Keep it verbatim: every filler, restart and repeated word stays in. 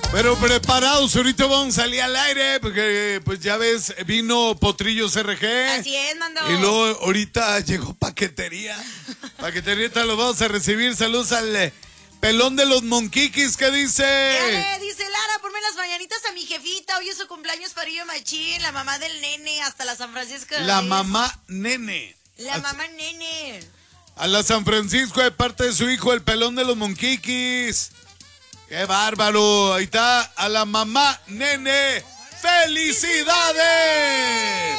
Pero preparados, ahorita vamos a salir al aire, porque pues ya ves, vino Potrillos R G. Así es, mando. Y luego ahorita llegó Paquetería. Paquetería, te lo vamos a recibir. Saludos al eh, pelón de los monquiquis, ¿qué dice? Dale, dice Lara, ponme las mañanitas a mi jefita. Hoy es su cumpleaños Parillo Machín, la mamá del nene, hasta la San Francisco. La mamá nene. La mamá nene. A la San Francisco de parte de su hijo, el pelón de los monquiquis. ¡Qué bárbaro! Ahí está, a la mamá nene. ¡Felicidades!